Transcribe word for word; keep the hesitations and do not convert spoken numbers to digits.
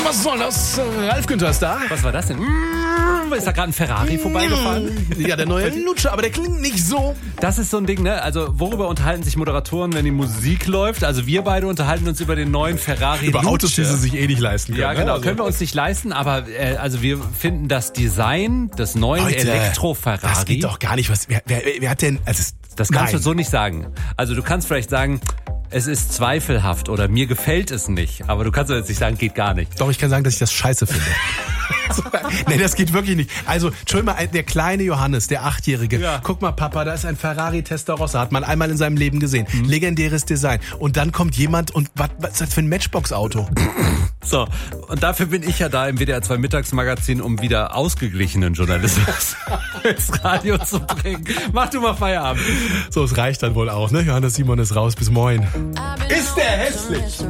was soll das? Ralf Günther ist da. Was war das denn? Ist da gerade ein Ferrari vorbeigefahren? Ja, der neue Lutscher, aber der klingt nicht so. Das ist so ein Ding, ne? Also worüber unterhalten sich Moderatoren, wenn die Musik läuft? Also wir beide unterhalten uns über den neuen Ferrari Über Lutsche. Autos, die sie sich eh nicht leisten können. Ja, genau. Also. Können wir uns nicht leisten, aber äh, also wir finden das Design des neuen Leute, Elektro-Ferrari... Das geht doch gar nicht. Was, wer, wer, wer hat denn... Also, Das kannst nein. du so nicht sagen. Also du kannst vielleicht sagen, es ist zweifelhaft oder mir gefällt es nicht. Aber du kannst jetzt nicht sagen, geht gar nicht. Doch, ich kann sagen, dass ich das scheiße finde. Nee, das geht wirklich nicht. Also, Entschuldigung mal, der kleine Johannes, der Achtjährige. Ja. Guck mal, Papa, da ist ein Ferrari Testarossa. Hat man einmal in seinem Leben gesehen. Mhm. Legendäres Design. Und dann kommt jemand und was, was ist das für ein Matchbox-Auto? So, und dafür bin ich ja da im W D R zwei Mittagsmagazin, um wieder ausgeglichenen Journalismus ins Radio zu bringen. Mach du mal Feierabend. So, es reicht dann wohl auch, ne? Johannes Simon ist raus. Bis morgen. Ist der hässlich?